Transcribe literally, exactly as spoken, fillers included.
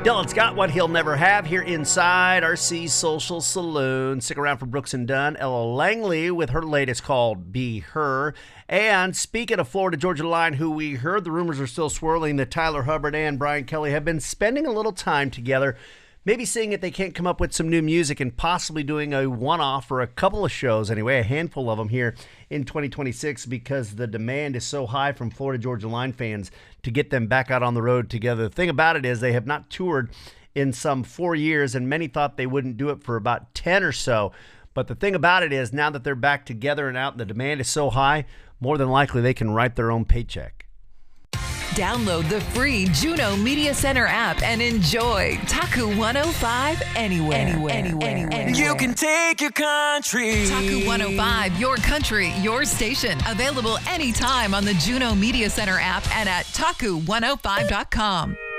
Dylan's got what he'll never have here inside R C Social Saloon. Stick around for Brooks and Dunn. Ella Langley with her latest called Be Her. And speaking of Florida Georgia Line, who we heard the rumors are still swirling that Tyler Hubbard and Brian Kelly have been spending a little time together, maybe seeing if they can't come up with some new music and possibly doing a one-off or a couple of shows anyway, a handful of them here in twenty twenty-six, because the demand is so high from Florida Georgia Line fans to get them back out on the road together. The thing about it is they have not toured in some four years, and many thought they wouldn't do it for about ten or so. But the thing about it is now that they're back together and out and the demand is so high, more than likely they can write their own paycheck. Download the free Juno Media Center app and enjoy Taku one oh five anywhere. Anywhere, anywhere, anywhere. You can take your country. Taku one oh five, your country, your station. Available anytime on the Juno Media Center app and at taku one oh five dot com.